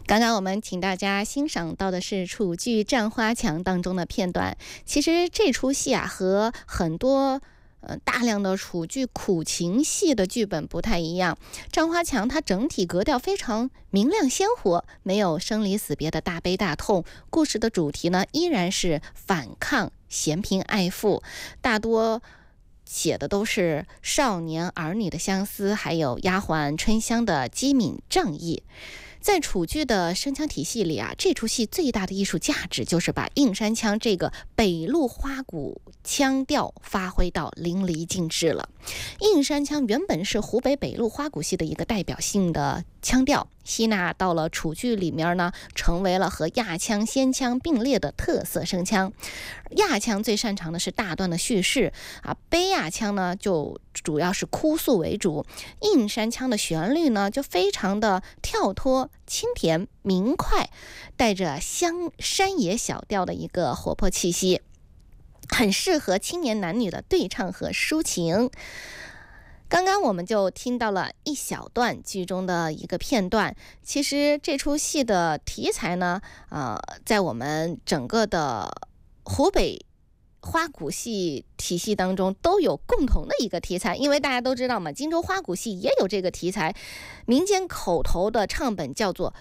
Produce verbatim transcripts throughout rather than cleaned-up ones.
刚刚我们请大家欣赏到的是楚剧《战花墙》当中的片段。其实这出戏啊，和很多呃大量的楚剧苦情戏的剧本不太一样。《战花墙》它整体格调非常明亮鲜活，没有生离死别的大悲大痛。故事的主题呢，依然是反抗嫌贫爱富，大多写的都是少年儿女的相思，还有丫鬟春香的机敏正义。在楚剧的声腔体系里啊，这出戏最大的艺术价值就是把映山腔这个北路花鼓腔调发挥到淋漓尽致了。映山腔原本是湖北北路花鼓戏的一个代表性的腔调，吸纳到了楚剧里面呢，成为了和亚腔、仙腔并列的特色声腔。亚腔最擅长的是大段的叙事啊，卑亚腔呢就主要是哭诉为主。映山腔的旋律呢就非常的跳脱、清甜、明快，带着乡山野小调的一个活泼气息，很适合青年男女的对唱和抒情。刚刚我们就听到了一小段剧中的一个片段。其实这出戏的题材呢，呃，在我们整个的湖北花鼓戏体系当中都有共同的一个题材，因为大家都知道嘛，荆州花鼓戏也有这个题材。民间口头的唱本叫做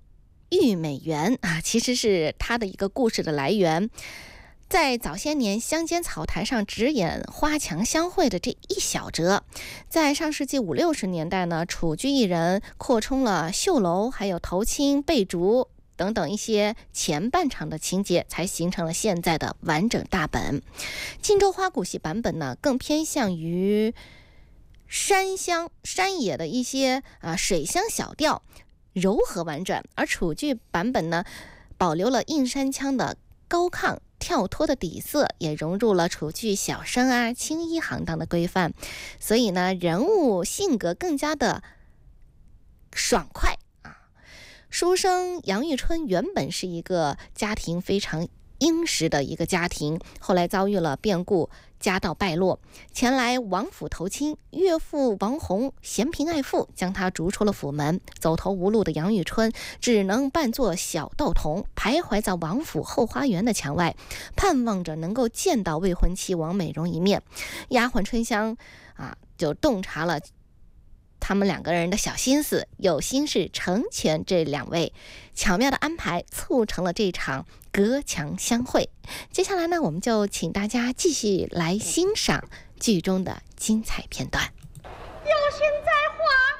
《玉美园》啊，其实是它的一个故事的来源。在早些年乡间草台上只演花墙相会的这一小折，在上世纪五六十年代呢，楚剧艺人扩充了绣楼、还有头青、背竹等等一些前半场的情节，才形成了现在的完整大本。荆州花鼓戏版本呢，更偏向于山乡山野的一些啊水乡小调，柔和婉转；而楚剧版本呢，保留了映山腔的高亢跳脱的底色，也融入了楚剧小生啊、青衣行当的规范，所以呢，人物性格更加的爽快啊。书生杨玉春原本是一个家庭非常殷实的一个家庭，后来遭遇了变故，家道败落，前来王府投亲。岳父王弘嫌贫爱富，将他逐出了府门。走投无路的杨玉春只能扮作小道童，徘徊在王府后花园的墙外，盼望着能够见到未婚妻王美容一面。丫鬟春香啊，就洞察了他们两个人的小心思，有心事成全这两位，巧妙的安排促成了这场隔墙相会。接下来呢，我们就请大家继续来欣赏剧中的精彩片段。 有心在花